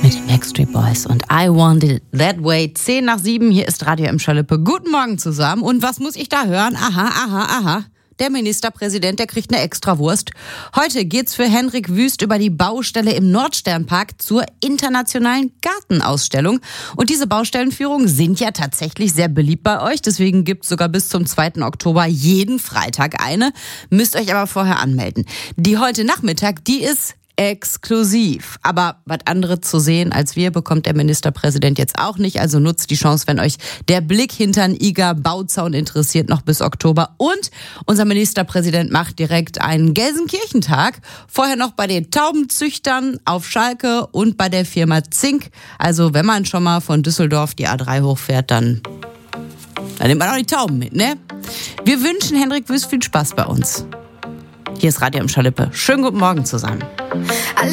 mit den Backstreet Boys und I Want It That Way. 7:10, hier ist Radio im Schalippe. Guten Morgen zusammen. Und was muss ich da hören? Aha. Der Ministerpräsident, der kriegt eine Extrawurst. Heute geht's für Henrik Wüst über die Baustelle im Nordsternpark zur internationalen Gartenausstellung. Und diese Baustellenführungen sind ja tatsächlich sehr beliebt bei euch. Deswegen gibt's sogar bis zum 2. Oktober jeden Freitag eine. Müsst euch aber vorher anmelden. Die heute Nachmittag, die ist exklusiv. Aber was anderes zu sehen als wir bekommt der Ministerpräsident jetzt auch nicht. Also nutzt die Chance, wenn euch der Blick hintern Iga-Bauzaun interessiert, noch bis Oktober. Und unser Ministerpräsident macht direkt einen Gelsenkirchentag. Vorher noch bei den Taubenzüchtern auf Schalke und bei der Firma Zink. Also wenn man schon mal von Düsseldorf die A3 hochfährt, dann nimmt man auch die Tauben mit, ne? Wir wünschen Henrik Wüst viel Spaß bei uns. Hier ist Radio im Schalippe. Schönen guten Morgen zusammen.